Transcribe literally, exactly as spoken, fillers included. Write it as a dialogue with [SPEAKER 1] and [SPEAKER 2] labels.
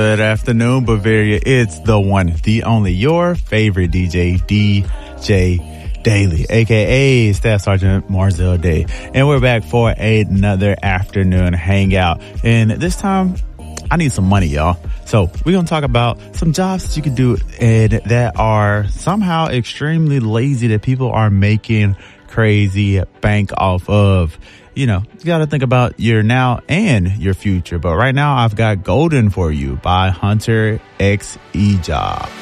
[SPEAKER 1] Good afternoon, Bavaria. It's the one, the only, your favorite D J, D J Daily, aka Staff Sergeant Marzell Day. And we're back for another afternoon hangout. And this time, I need some money, y'all. So we're going to talk about some jobs that you can do and that are somehow extremely lazy that people are making crazy bank off of. You know, you got to think about your now and your future. But right now, I've got Golden for you by Hunter X E-Job.